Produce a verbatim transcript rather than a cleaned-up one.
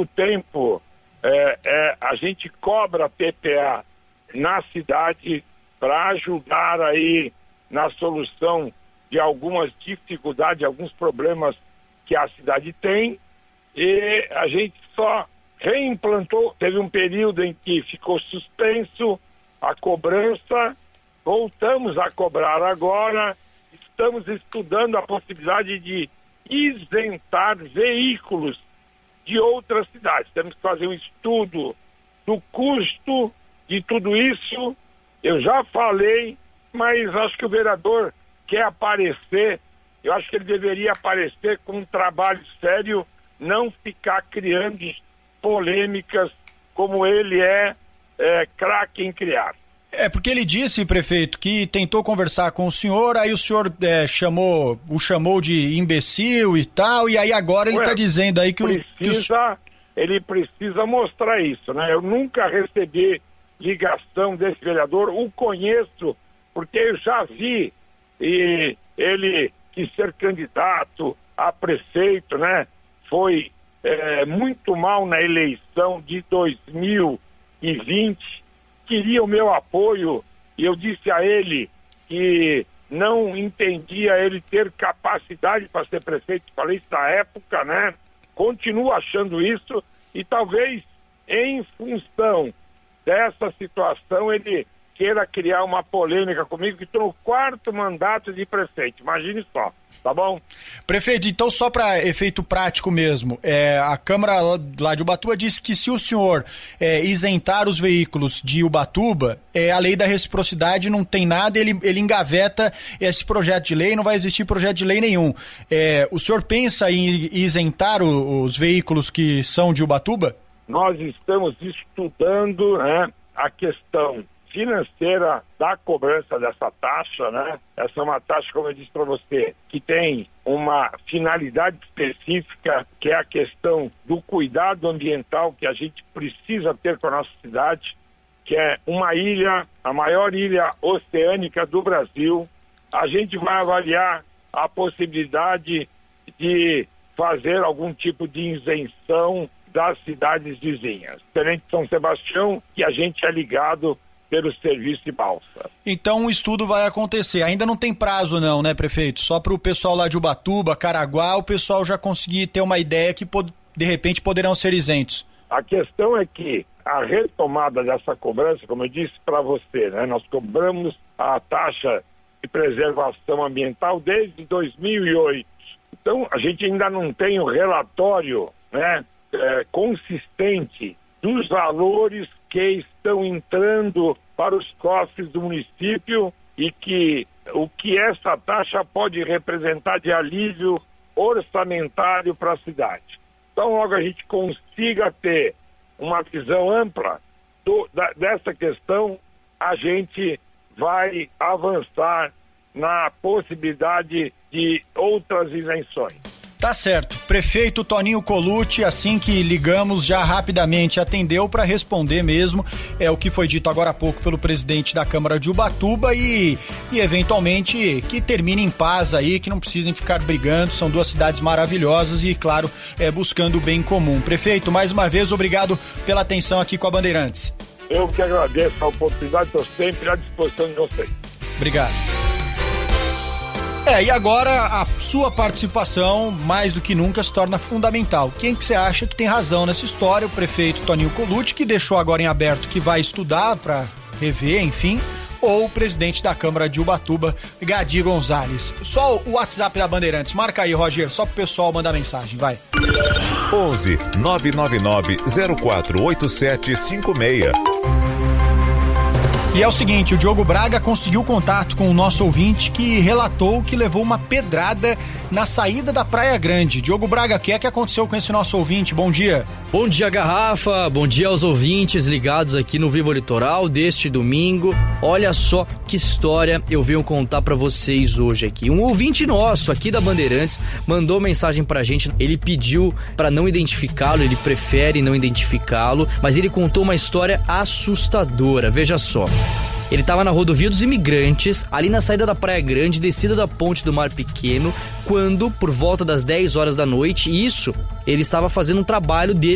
mesmo tempo, é, é, a gente cobra P P A na cidade para ajudar aí na solução de algumas dificuldades, alguns problemas que a cidade tem, e a gente só reimplantou. Teve um período em que ficou suspenso a cobrança, voltamos a cobrar agora, estamos estudando a possibilidade de isentar veículos de outras cidades. Temos que fazer um estudo do custo de tudo isso. Eu já falei, mas acho que o vereador quer aparecer. Eu acho que ele deveria aparecer com um trabalho sério, não ficar criando polêmicas como ele é, é craque em criar. É, porque ele disse, prefeito, que tentou conversar com o senhor, aí o senhor é, chamou, o chamou de imbecil e tal, e aí agora ele está dizendo aí que o... Precisa, que o... Ele precisa mostrar isso, né? Eu nunca recebi ligação desse vereador, o conheço, porque eu já vi e ele quis ser candidato a prefeito, né? Foi é, muito mal na eleição de dois mil e vinte, queria o meu apoio, e eu disse a ele que não entendia ele ter capacidade para ser prefeito. Falei isso na época, né? Continuo achando isso, e talvez em função dessa situação ele queira criar uma polêmica comigo, que estou no quarto mandato de prefeito. Imagine só, tá bom? Prefeito, então só para efeito prático mesmo, é, a Câmara lá de Ubatuba disse que se o senhor é, isentar os veículos de Ubatuba, é, a lei da reciprocidade não tem nada, ele, ele engaveta esse projeto de lei, não vai existir projeto de lei nenhum. É, o senhor pensa em isentar o, os veículos que são de Ubatuba? Nós estamos estudando, né, a questão financeira da cobrança dessa taxa, né? Essa é uma taxa, como eu disse para você, que tem uma finalidade específica, que é a questão do cuidado ambiental que a gente precisa ter com a nossa cidade, que é uma ilha, a maior ilha oceânica do Brasil. A gente vai avaliar a possibilidade de fazer algum tipo de isenção das cidades vizinhas. Diferente de São Sebastião, que a gente é ligado pelo serviço de balsa. Então o estudo vai acontecer. Ainda não tem prazo não, né, prefeito? Só para o pessoal lá de Ubatuba, Caraguá, o pessoal já conseguir ter uma ideia que de repente poderão ser isentos. A questão é que a retomada dessa cobrança, como eu disse para você, né, nós cobramos a taxa de preservação ambiental desde dois mil e oito. Então a gente ainda não tem o relatório, né, é, consistente dos valores que estão entrando para os cofres do município e que o que essa taxa pode representar de alívio orçamentário para a cidade. Então, logo a gente consiga ter uma visão ampla do, da, dessa questão, a gente vai avançar na possibilidade de outras isenções. Tá certo. Prefeito Toninho Colucci, assim que ligamos, já rapidamente atendeu para responder mesmo é o que foi dito agora há pouco pelo presidente da Câmara de Ubatuba e, e eventualmente que termine em paz aí, que não precisem ficar brigando, são duas cidades maravilhosas e, claro, é, buscando o bem comum. Prefeito, mais uma vez, obrigado pela atenção aqui com a Bandeirantes. Eu que agradeço a oportunidade, estou sempre à disposição de vocês. Obrigado. É, e agora a sua participação, mais do que nunca, se torna fundamental. Quem que você acha que tem razão nessa história? O prefeito Toninho Colucci, que deixou agora em aberto que vai estudar para rever, enfim, ou o presidente da Câmara de Ubatuba, Gadi Gonzalez. Só o WhatsApp da Bandeirantes. Marca aí, Roger, só pro pessoal mandar mensagem, vai. onze nove nove nove zero quatro oito sete cinco seis. E é o seguinte, o Diogo Braga conseguiu contato com o nosso ouvinte que relatou que levou uma pedrada na saída da Praia Grande. Diogo Braga, o que é que aconteceu com esse nosso ouvinte? Bom dia. Bom dia, Garrafa. Bom dia aos ouvintes ligados aqui no Vivo Litoral deste domingo. Olha só que história eu venho contar pra vocês hoje aqui. Um ouvinte nosso aqui da Bandeirantes mandou mensagem pra gente. Ele pediu pra não identificá-lo, ele prefere não identificá-lo, mas ele contou uma história assustadora. Veja só. Ele estava na rodovia dos Imigrantes, ali na saída da Praia Grande, descida da ponte do Mar Pequeno, quando, por volta das dez horas da noite, isso, ele estava fazendo um trabalho dele